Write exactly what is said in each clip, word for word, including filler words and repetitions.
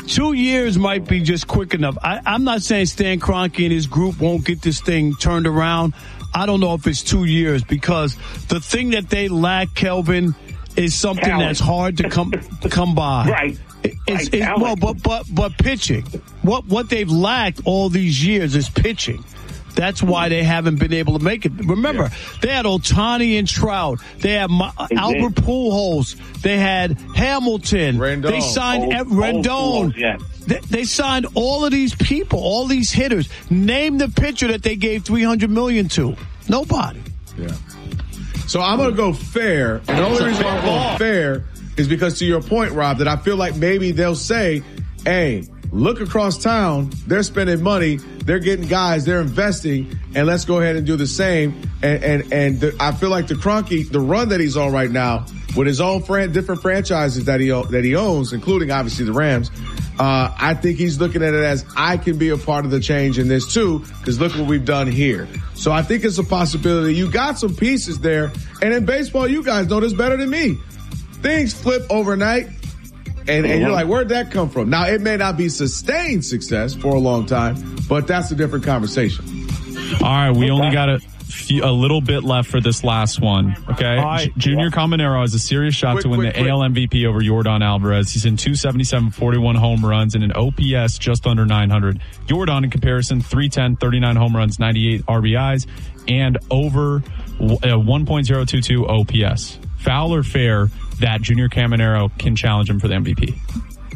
two years might be just quick enough. I, I'm not saying Stan Kroenke and his group won't get this thing turned around. I don't know if it's two years because the thing that they lack, Kelvin, is something talent. That's hard to come come by. Right. It's, it's, well, but but but pitching. What what they've lacked all these years is pitching. That's why they haven't been able to make it. Remember, yeah. they had Ohtani and Trout. They had Ma- Albert Pujols. They had Hamilton. Rendon. They signed old, ev- Rendon. Old yeah. they, they signed all of these people, all these hitters. Name the pitcher that they gave three hundred million dollars to. Nobody. Yeah. So I'm going to go fair. And the only reason why I'm going fair is because, to your point, Rob, that I feel like maybe they'll say, hey, look across town. They're spending money. They're getting guys. They're investing. And let's go ahead and do the same. And and and the, I feel like the Kroenke, the run that he's on right now, with his own fran- different franchises that he that he owns, including obviously the Rams, uh, I think he's looking at it as I can be a part of the change in this too, because look what we've done here. So I think it's a possibility. You got some pieces there. And in baseball, you guys know this better than me. Things flip overnight. And, and you're like, where'd that come from? Now, it may not be sustained success for a long time, but that's a different conversation. All right, we only got a, few, a little bit left for this last one, okay? Right. J- Junior Caminero has a serious shot quick, to win quick, the quick. A L M V P over Yordan Alvarez. He's in two seventy-seven, forty-one home runs and an O P S just under nine hundred. Yordan, in comparison, three ten, thirty-nine home runs, ninety-eight R B Is, and over uh, one point oh two two O P S. Foul or fair that Junior Caminero can challenge him for the M V P?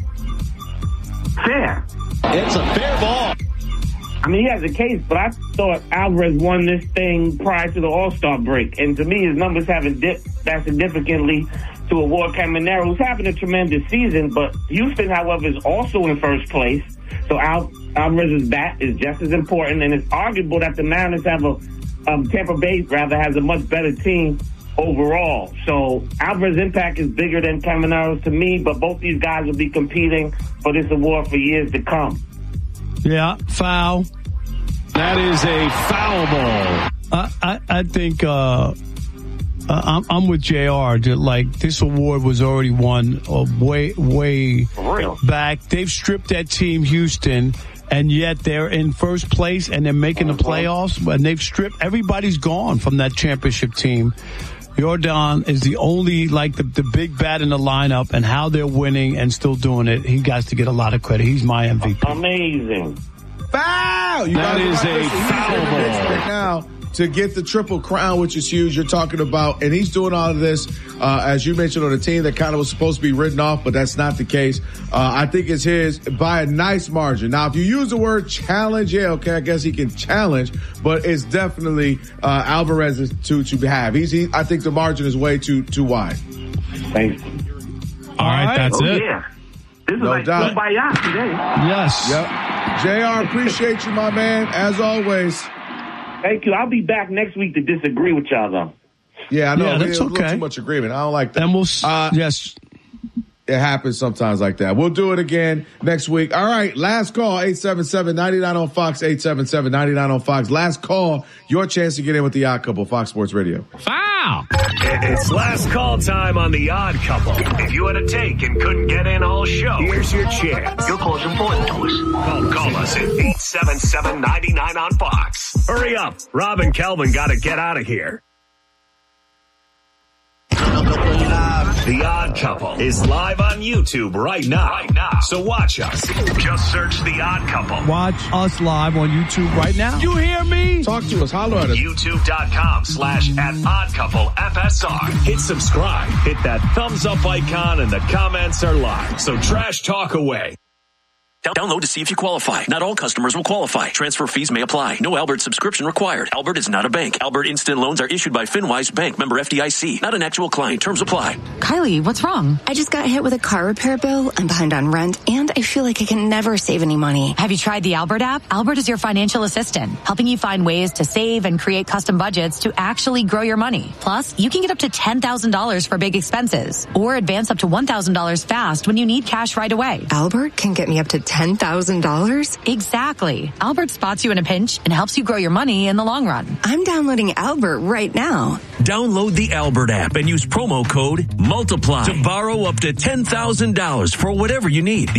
Fair. It's a fair ball. I mean, he has a case, but I thought Alvarez won this thing prior to the All-Star break. And to me, his numbers haven't dipped that significantly to award Caminero, who's having a tremendous season. But Houston, however, is also in first place. So Al- Alvarez's bat is just as important. And it's arguable that the Mariners have a, um, Tampa Bay, rather, has a much better team overall. So Alvarez's impact is bigger than Caminero's to me, but both these guys will be competing for this award for years to come. Yeah, foul. That is a foul ball. I, I, I think uh, I'm, I'm with J R. Like, this award was already won uh, way, way For real. back. They've stripped that team, Houston, and yet they're in first place and they're making the playoffs. And they've stripped, everybody's gone from that championship team. Yordan is the only, like, the, the big bat in the lineup, and how they're winning and still doing it. He got to get a lot of credit. He's my M V P. Amazing. Foul! You That guys is are right. a Listen, he's foul in the mix ball. right now to get the triple crown, which is huge. You're talking about, and he's doing all of this, uh, as you mentioned, on a team that kind of was supposed to be written off, but that's not the case. Uh, I think it's his by a nice margin. Now, if you use the word challenge, yeah, okay, I guess he can challenge, but it's definitely, uh, Alvarez's to, to have. He's, he, I think the margin is way too, too wide. Thanks. All right, that's Oh, it. yeah. This is No like doubt. Kumbaya today. Yes. Yep. J R, appreciate you, my man, as always. Thank you. I'll be back next week to disagree with y'all, though. Yeah, I know. Yeah, that's There's a little okay. too much agreement. I don't like that. And we'll, s- Uh, yes. It happens sometimes like that. We'll do it again next week. All right. Last call, eight seven seven, nine nine on Fox, eight seven seven, nine nine on Fox. Last call, your chance to get in with the Odd Couple, Fox Sports Radio. Foul! It's last call time on The Odd Couple. If you had a take and couldn't get in all show, here's your chance. Your call's important to us. Call, call us at eight seven seven, nine nine on Fox. Hurry up. Rob and Kelvin got to get out of here. The Odd Couple is live on YouTube right now. Right now. So watch us. Just search The Odd Couple. Watch us live on YouTube right now. You hear me? Talk to us. Holler at us. YouTube.com slash at Odd Couple F S R. Hit subscribe. Hit that thumbs up icon and the comments are live. So trash talk away. Download to see if you qualify. Not all customers will qualify. Transfer fees may apply. No Albert subscription required. Albert is not a bank. Albert Instant Loans are issued by FinWise Bank, member F D I C. Not an actual client. Terms apply. Kylie, what's wrong? I just got hit with a car repair bill. I'm behind on rent, and I feel like I can never save any money. Have you tried the Albert app? Albert is your financial assistant, helping you find ways to save and create custom budgets to actually grow your money. Plus, you can get up to ten thousand dollars for big expenses, or advance up to one thousand dollars fast when you need cash right away. Albert can get me up to ten thousand dollars? Exactly. Albert spots you in a pinch and helps you grow your money in the long run. I'm downloading Albert right now. Download the Albert app and use promo code MULTIPLY to borrow up to ten thousand dollars for whatever you need.